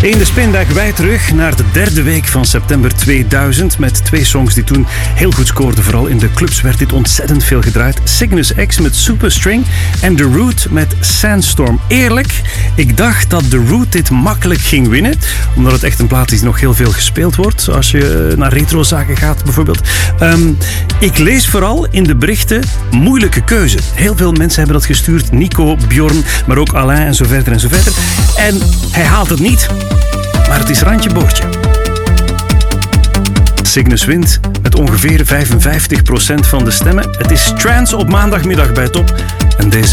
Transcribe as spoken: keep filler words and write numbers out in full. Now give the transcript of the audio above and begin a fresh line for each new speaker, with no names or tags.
In de Spin duiken wij terug naar de derde week van september tweeduizend met twee songs die toen heel goed scoorden. Vooral in de clubs werd dit ontzettend veel gedraaid. Cygnus X met Superstring en The Root met Sandstorm. Eerlijk, ik dacht dat The Root dit makkelijk ging winnen, omdat het echt een plaat is die nog heel veel gespeeld wordt. Als je naar retrozaken gaat bijvoorbeeld. Um, ik lees vooral in de berichten moeilijke keuze. Heel veel mensen hebben dat gestuurd. Nico, Bjorn, maar ook Alain en zo verder en zo verder. En hij haalt het niet. Maar het is randje boordje. Cygnus wint met ongeveer vijfenvijftig procent van de stemmen. Het is trance op maandagmiddag bij Top. En deze